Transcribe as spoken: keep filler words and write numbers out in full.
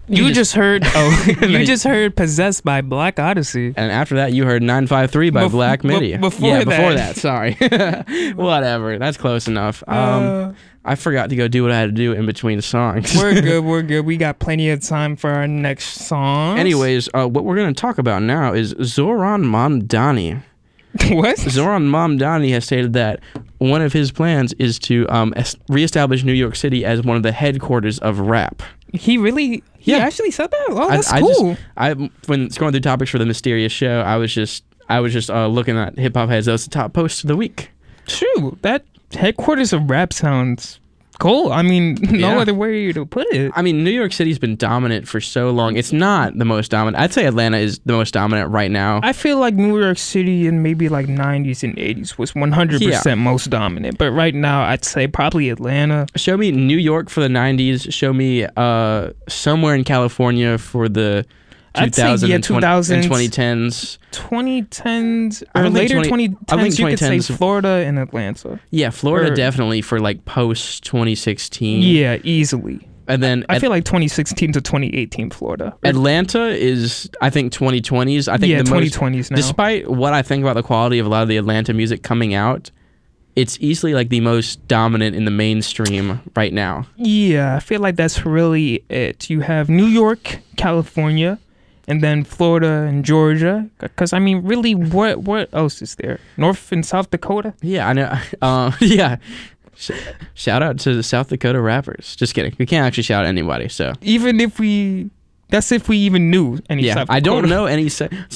You, You just, just- heard. Oh, you Like- just heard "Possessed" by Black Odyssey. And after that, you heard nine five three by Bef- Black be- Midi. before yeah, before that. that. Sorry. Whatever. That's close enough. Um, Uh, I forgot to go do what I had to do in between songs. we're good. We're good. We got plenty of time for our next song. Anyways, uh, what we're going to talk about now is Zoran Mamdani. what? Zoran Mamdani has stated that one of his plans is to um, es- reestablish New York City as one of the headquarters of rap. He really? He Yeah. actually said that? Oh, I- that's I cool. Just, I when scrolling through topics for the Mysterious Show, I was just I was just uh, looking at Hip Hop Heads. That was the top post of the week. True. That headquarters of rap sounds cool. I mean, no Yeah. other way to put it. I mean, New York City's been dominant for so long. It's not the most dominant. I'd say Atlanta is the most dominant right now. I feel like New York City in maybe like nineties and eighties was one hundred percent most dominant. But right now, I'd say probably Atlanta. Show me New York for the nineties. Show me uh, somewhere in California for the I'd say, two thousand yeah, and twenty- two thousands. and twenty tens. twenty tens I or don't think later twenty I think twenty tens, you could say twenty tens Florida and Atlanta. Yeah, Florida Or- definitely for like post twenty sixteen. Yeah, easily. And then I At- feel like twenty sixteen to twenty eighteen Florida. Or- Atlanta is, I think, twenty twenties. I think yeah, the twenty most, twenties now. despite what I think about the quality of a lot of the Atlanta music coming out, it's easily like the most dominant in the mainstream right now. Yeah, I feel like that's really it. You have New York, California, and then Florida and Georgia. Because, I mean, really, what what else is there? North and South Dakota? Yeah, I know. Uh, yeah. Sh- shout out to the South Dakota rappers. Just kidding. We can't actually shout out anybody. So Even if we... That's if we even knew any yeah, South I don't Dakota. know any. Sa-